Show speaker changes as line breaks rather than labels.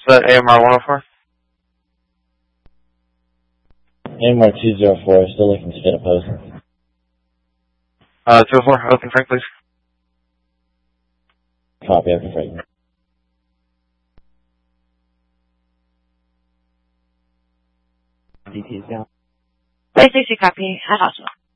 Is that AMR 104?
AMR 204, still looking to fit a post.
204, open Frank, please.
Copy, open Frank.
DT is down. 360 copy, at hospital.